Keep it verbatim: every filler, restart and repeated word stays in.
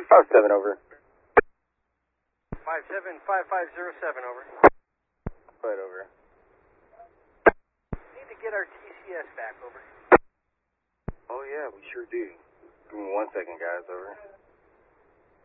five seven, over. five seven five five zero seven, over. Right, over. Need to get our T C S back, over. Oh, yeah, we sure do. Give me one second, guys, over.